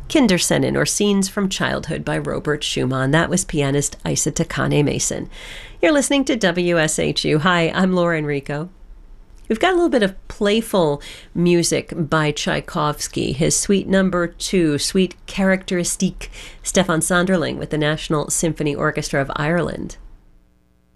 Kinderszenen, or Scenes from Childhood by Robert Schumann. That was pianist Isa Takane Mason. You're listening to WSHU. Hi, I'm Laura Enrico. We've got a little bit of playful music by Tchaikovsky, his Suite Number 2, Suite Charakteristique, Stefan Sonderling with the National Symphony Orchestra of Ireland.